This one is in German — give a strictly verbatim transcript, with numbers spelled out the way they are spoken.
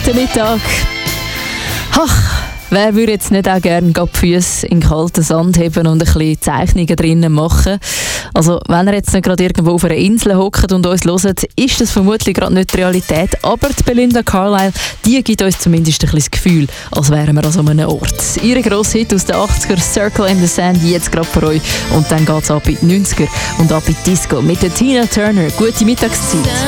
guten Mittag. Ach, wer würde jetzt nicht auch gerne die Füße in kalten Sand heben und ein bisschen Zeichnungen drinnen machen? Also, wenn ihr jetzt nicht gerade irgendwo auf einer Insel hockt und uns hört, ist das vermutlich gerade nicht die Realität. Aber die Belinda Carlisle, die gibt uns zumindest ein bisschen das Gefühl, als wären wir an so einem Ort. Ihre grosse Hit aus den achtziger, Circle in the Sand, jetzt gerade für euch. Und dann geht es ab in die neunziger und ab in die Disco mit der Tina Turner. Gute Mittagszeit.